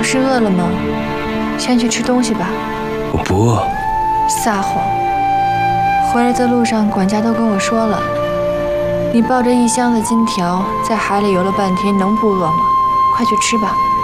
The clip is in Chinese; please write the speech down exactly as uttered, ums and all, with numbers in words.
是饿了吗？先去吃东西吧。 我不饿。 撒谎！回来的路上，管家都跟我说了，你抱着一箱子金条在海里游了半天，能不饿吗？快去吃吧。